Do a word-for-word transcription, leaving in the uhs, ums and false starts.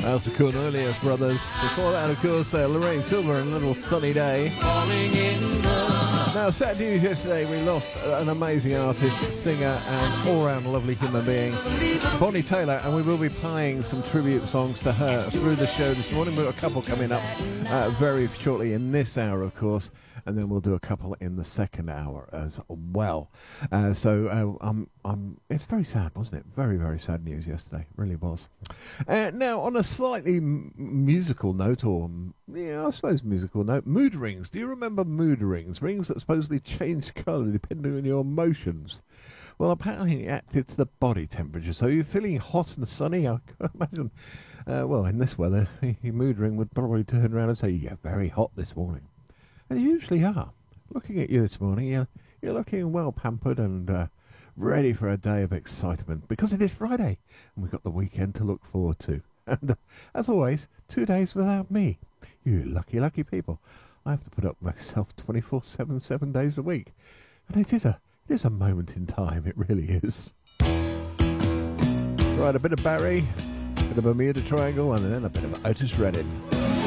How's the Cornelius Brothers? Before that, of course, uh, Lorraine Silver and a Little Sunny Day. Now, sad news yesterday, we lost an amazing artist, singer, and all-round lovely human being, Bonnie Taylor, and we will be playing some tribute songs to her through the show this morning. We've got a couple coming up uh, very shortly in this hour, of course, and then we'll do a couple in the second hour as well. Uh, so uh, um, um, it's very sad, wasn't it? Very, very sad news yesterday. It really was. Uh, now, on a slightly m- musical note, or yeah, I suppose musical note, mood rings. Do you remember mood rings? Rings that supposedly change colour depending on your emotions. Well, apparently it acted to the body temperature. So you're feeling hot and sunny, I can imagine. Uh, well, in this weather, your mood ring would probably turn around and say, you're very hot this morning. And they usually are. Looking at you this morning, you're, you're looking well pampered and uh, ready for a day of excitement, because it is Friday and we've got the weekend to look forward to. And uh, as always, two days without me. You lucky, lucky people. I have to put up with myself twenty-four seven, seven days a week. And it is a, it is a moment in time, it really is. Right, a bit of Barry, a bit of Bermuda Triangle, and then a bit of Otis Redding.